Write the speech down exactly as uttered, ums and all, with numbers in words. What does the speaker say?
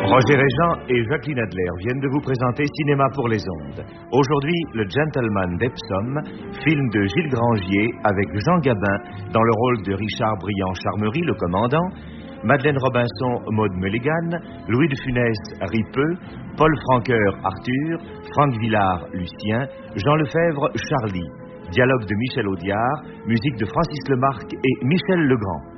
Roger Régent et Jacqueline Adler viennent de vous présenter Cinéma pour les ondes. Aujourd'hui, Le Gentleman d'Epsom, film de Gilles Grangier avec Jean Gabin dans le rôle de Richard Briand-Charmery, le commandant, Madeleine Robinson, Maud Mulligan, Louis de Funès, Ripeux, Paul Franqueur, Arthur, Franck Villard, Lucien, Jean Lefebvre, Charlie. Dialogue de Michel Audiard, musique de Francis Lemarque et Michel Legrand.